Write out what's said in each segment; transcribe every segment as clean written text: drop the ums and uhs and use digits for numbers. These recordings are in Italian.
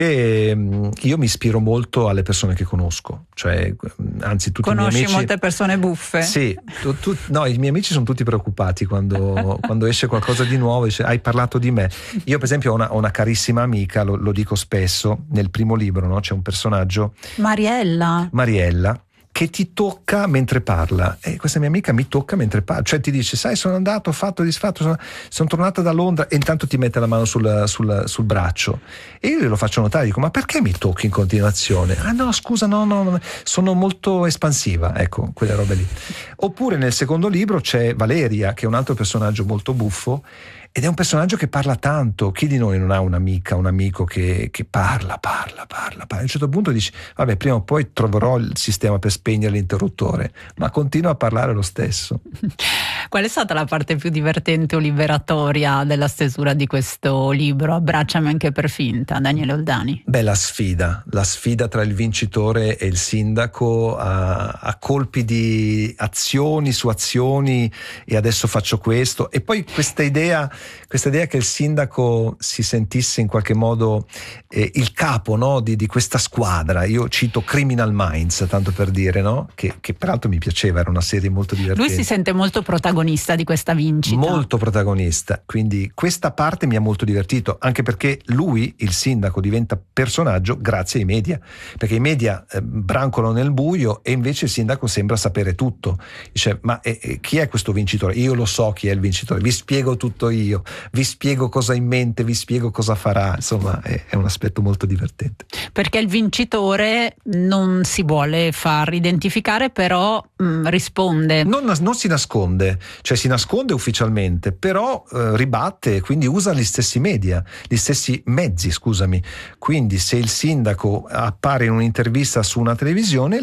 Io mi ispiro molto alle persone che conosco, cioè anzi tutti i miei amici. Conosci molte persone buffe? Sì, no, i miei amici sono tutti preoccupati quando esce qualcosa di nuovo, dice hai parlato di me. Io per esempio ho una carissima amica, lo dico spesso, nel primo libro, no? C'è un personaggio, Mariella, che ti tocca mentre parla, e questa mia amica mi tocca mentre parla, cioè ti dice sai sono andato, ho fatto, disfatto, sono tornata da Londra, e intanto ti mette la mano sul braccio, e io glielo faccio notare, dico ma perché mi tocchi in continuazione? Ah no scusa, no, sono molto espansiva, ecco, quelle robe lì. Oppure nel secondo libro c'è Valeria, che è un altro personaggio molto buffo, ed è un personaggio che parla tanto. Chi di noi non ha un'amica, un amico che parla. A un certo punto dici vabbè, prima o poi troverò il sistema per spegnere l'interruttore, ma continua a parlare lo stesso. Qual è stata la parte più divertente o liberatoria della stesura di questo libro? Abbracciami anche per finta, Daniele Oldani. Beh, la sfida tra il vincitore e il sindaco, a colpi di azioni su azioni, e adesso faccio questo, e poi questa idea che il sindaco si sentisse in qualche modo il capo, no, di questa squadra. Io cito Criminal Minds, tanto per dire, no? Che peraltro mi piaceva, era una serie molto divertente. Lui si sente molto protagonista di questa vincita. Molto protagonista, quindi questa parte mi ha molto divertito, anche perché lui, il sindaco, diventa personaggio grazie ai media, perché i media brancolano nel buio e invece il sindaco sembra sapere tutto. Dice ma chi è questo vincitore? Io lo so chi è il vincitore, vi spiego tutto io, vi spiego cosa ha in mente, vi spiego cosa farà, insomma è un aspetto molto divertente. Perché il vincitore non si vuole far identificare, però risponde. Non si nasconde, cioè si nasconde ufficialmente, però ribatte, quindi usa gli stessi media, gli stessi mezzi, scusami. Quindi se il sindaco appare in un'intervista su una televisione,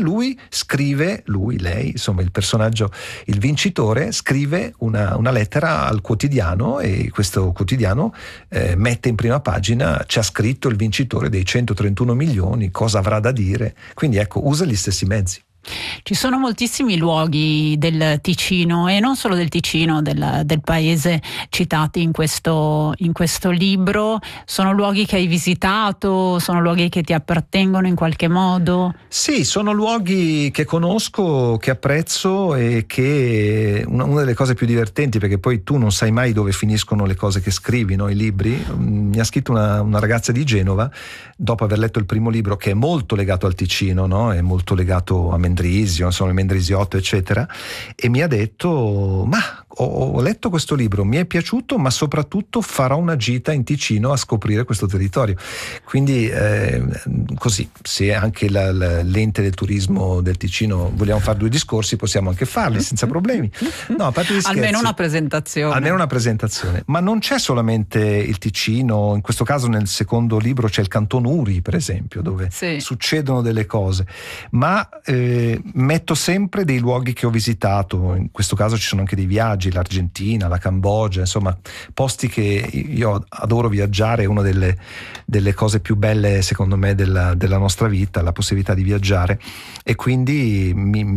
lei, insomma il personaggio, il vincitore, scrive una lettera al quotidiano, e questo quotidiano mette in prima pagina, c'è scritto il vincitore dei 131 milioni, cosa avrà da dire, quindi ecco, usa gli stessi mezzi. Ci sono moltissimi luoghi del Ticino, e non solo del Ticino, del paese citati in questo libro. Sono luoghi che hai visitato? Sono luoghi che ti appartengono in qualche modo? Sì, sono luoghi che conosco, che apprezzo, e che una delle cose più divertenti, perché poi tu non sai mai dove finiscono le cose che scrivi, no? I libri. Mi ha scritto una ragazza di Genova, dopo aver letto il primo libro, che è molto legato al Ticino, no? È molto legato a Mendrisio, insomma il Mendrisiotto eccetera, e mi ha detto ma ho letto questo libro, mi è piaciuto, ma soprattutto farò una gita in Ticino a scoprire questo territorio. Quindi così, se anche l'ente del turismo del Ticino vogliamo fare due discorsi, possiamo anche farli senza problemi. No, a parte gli scherzi, almeno una presentazione, ma non c'è solamente il Ticino. In questo caso nel secondo libro c'è il Canton Uri, per esempio, dove succedono delle cose, ma metto sempre dei luoghi che ho visitato. In questo caso ci sono anche dei viaggi, l'Argentina, la Cambogia, insomma posti che io adoro viaggiare. È una delle cose più belle secondo me della nostra vita, la possibilità di viaggiare, e quindi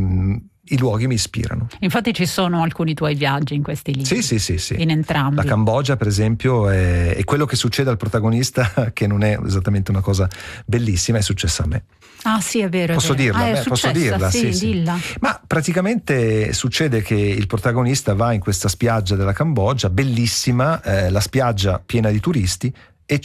i luoghi mi ispirano. Infatti ci sono alcuni tuoi viaggi in questi libri. Sì. In entrambi. La Cambogia per esempio è quello che succede al protagonista, che non è esattamente una cosa bellissima, è successa a me. Ah sì, è vero. Posso dirla? Posso dirla? Sì. Dilla. Ma praticamente succede che il protagonista va in questa spiaggia della Cambogia, bellissima, la spiaggia piena di turisti,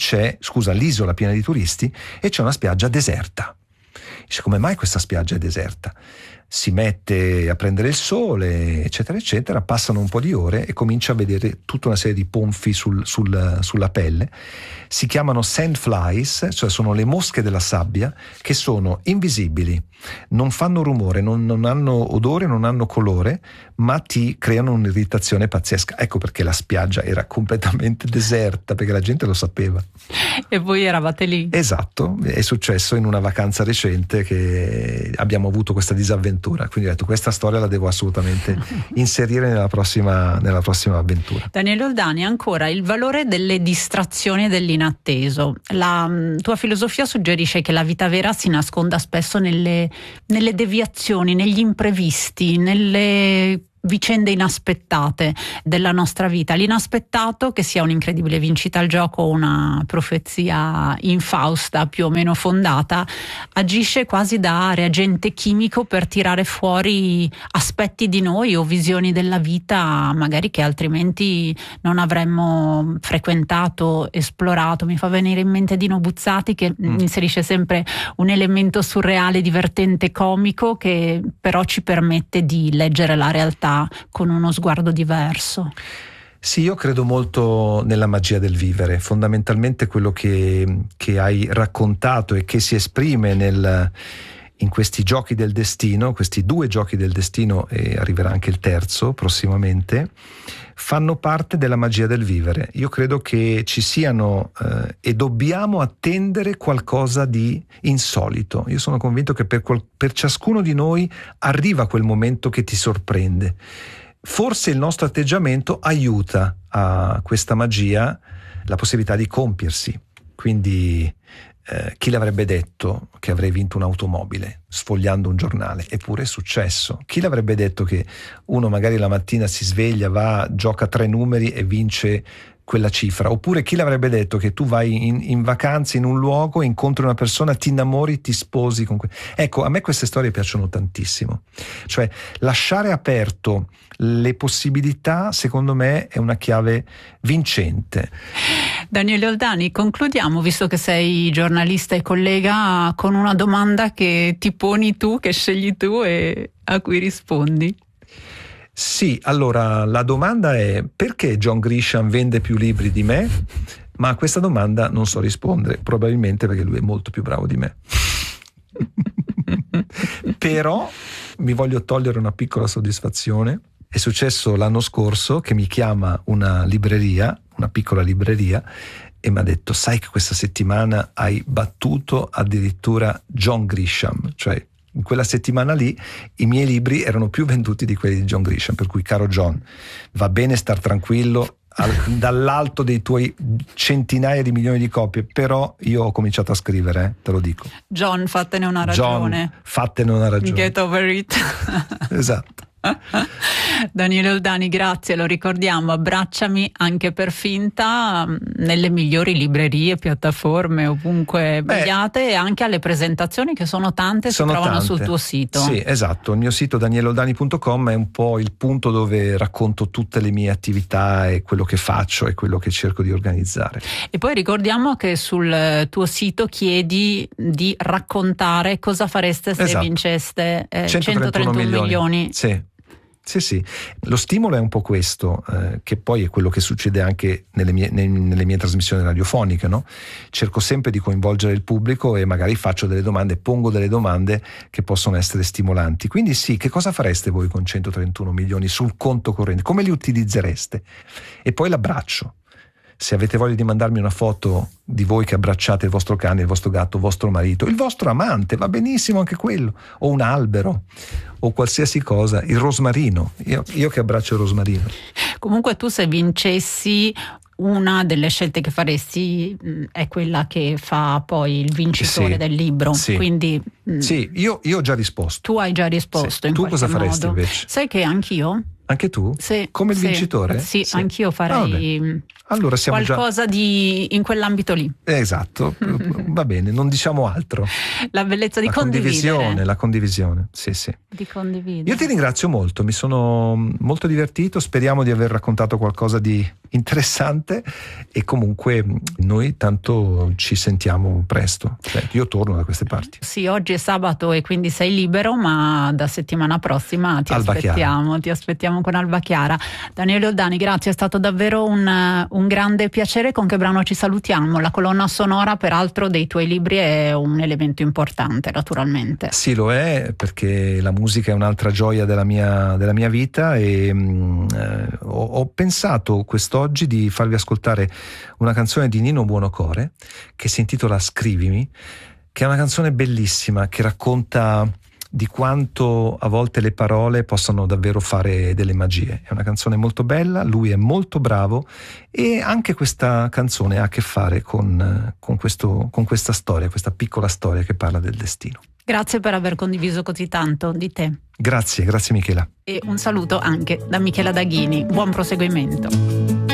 l'isola piena di turisti, e c'è una spiaggia deserta. Dice come mai questa spiaggia è deserta? Si mette a prendere il sole eccetera eccetera, passano un po' di ore e comincia a vedere tutta una serie di ponfi sulla pelle. Si chiamano sandflies, cioè sono le mosche della sabbia, che sono invisibili, non fanno rumore, non hanno odore, non hanno colore, ma ti creano un'irritazione pazzesca. Ecco perché la spiaggia era completamente deserta, perché la gente lo sapeva. E voi eravate lì? Esatto, è successo in una vacanza recente che abbiamo avuto questa disavventura, quindi ho detto questa storia la devo assolutamente inserire nella prossima avventura. Daniele Oldani, ancora il valore delle distrazioni e dell'inatteso. La tua filosofia suggerisce che la vita vera si nasconda spesso nelle deviazioni, negli imprevisti, nelle vicende inaspettate della nostra vita. L'inaspettato, che sia un'incredibile vincita al gioco o una profezia infausta più o meno fondata, agisce quasi da reagente chimico per tirare fuori aspetti di noi o visioni della vita magari che altrimenti non avremmo frequentato, esplorato. Mi fa venire in mente Dino Buzzati, che inserisce sempre un elemento surreale, divertente, comico, che però ci permette di leggere la realtà con uno sguardo diverso. Sì, io credo molto nella magia del vivere. Fondamentalmente quello che hai raccontato e che si esprime in questi giochi del destino, questi 2 giochi del destino, e arriverà anche il terzo prossimamente, fanno parte della magia del vivere. Io credo che ci siano e dobbiamo attendere qualcosa di insolito. Io sono convinto che per ciascuno di noi arriva quel momento che ti sorprende. Forse il nostro atteggiamento aiuta a questa magia la possibilità di compiersi. Quindi chi l'avrebbe detto che avrei vinto un'automobile sfogliando un giornale? Eppure è successo. Chi l'avrebbe detto che uno magari la mattina si sveglia, va, gioca 3 numeri e vince quella cifra? Oppure chi l'avrebbe detto che tu vai in vacanza in un luogo, incontri una persona, ti innamori, ti sposi con Ecco, a me queste storie piacciono tantissimo. Cioè, lasciare aperto le possibilità, secondo me, è una chiave vincente. Daniele Oldani, concludiamo, visto che sei giornalista e collega, con una domanda che ti poni tu, che scegli tu e a cui rispondi. Sì, allora la domanda è: perché John Grisham vende più libri di me? Ma a questa domanda non so rispondere, probabilmente perché lui è molto più bravo di me. Però mi voglio togliere una piccola soddisfazione. È successo l'anno scorso che mi chiama una libreria, una piccola libreria, e mi ha detto: sai che questa settimana hai battuto addirittura John Grisham? Cioè, in quella settimana lì i miei libri erano più venduti di quelli di John Grisham, per cui, caro John, va bene star tranquillo dall'alto dei tuoi centinaia di milioni di copie, però io ho cominciato a scrivere, te lo dico. John, fattene una ragione. John, fattene una ragione. Get over it. Esatto. Daniele Oldani, grazie, lo ricordiamo, Abbracciami anche per finta nelle migliori librerie, piattaforme, ovunque vegliate, e anche alle presentazioni, che sono tante, si trovano sul tuo sito. Sì, esatto, il mio sito danieleoldani.com è un po' il punto dove racconto tutte le mie attività e quello che faccio e quello che cerco di organizzare. E poi ricordiamo che sul tuo sito chiedi di raccontare cosa fareste se vinceste 131 milioni. Sì, lo stimolo è un po' questo, che poi è quello che succede anche nelle mie trasmissioni radiofoniche, no? Cerco sempre di coinvolgere il pubblico e magari faccio delle domande, pongo delle domande che possono essere stimolanti. Quindi sì, che cosa fareste voi con 131 milioni sul conto corrente? Come li utilizzereste? E poi l'abbraccio. Se avete voglia di mandarmi una foto di voi che abbracciate il vostro cane, il vostro gatto, il vostro marito, il vostro amante, va benissimo anche quello, o un albero, o qualsiasi cosa, il rosmarino, io che abbraccio il rosmarino. Comunque tu, se vincessi, una delle scelte che faresti è quella che fa poi il vincitore del libro. Sì. Quindi sì, io ho già risposto. Tu hai già risposto. Sì. Tu cosa faresti invece? Sai che anch'io? Anche tu? Sì. Come il vincitore? Sì, anch'io farei allora siamo qualcosa in quell'ambito lì. Esatto, va bene, non diciamo altro. La bellezza di condividere. La condivisione, sì. Di condividere. Io ti ringrazio molto, mi sono molto divertito, speriamo di aver raccontato qualcosa di interessante, e comunque noi tanto ci sentiamo presto. Cioè, io torno da queste parti. Sì, oggi è sabato e quindi sei libero, ma da settimana prossima ti aspettiamo con Alba Chiara. Daniele Oldani, grazie, è stato davvero un grande piacere. Con che brano ci salutiamo? La colonna sonora, peraltro, dei tuoi libri è un elemento importante, naturalmente. Sì, lo è, perché la musica è un'altra gioia della mia vita, e ho pensato quest'oggi di farvi ascoltare una canzone di Nino Buonocore che si intitola Scrivimi, che è una canzone bellissima, che racconta di quanto a volte le parole possano davvero fare delle magie. È una canzone molto bella, lui è molto bravo e anche questa canzone ha a che fare con questa storia, questa piccola storia che parla del destino. Grazie per aver condiviso così tanto di te. Grazie Michela. E un saluto anche da Michela Daghini. Buon proseguimento.